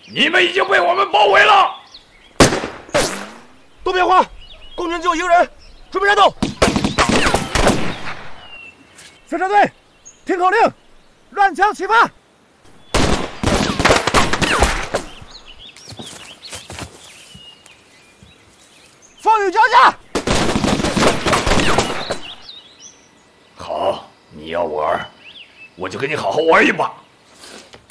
你们已经被我们包围了。 都别慌，共军只有1个人，准备战斗。飞车队，听口令，乱枪齐发。风雨交加。 好，你要玩，我就跟你好好玩一把。